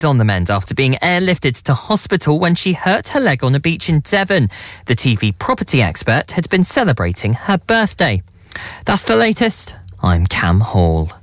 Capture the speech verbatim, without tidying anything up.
On the mend after being airlifted to hospital when she hurt her leg on a beach in Devon. The T V property expert had been celebrating her birthday. That's the latest. I'm Cam Hall.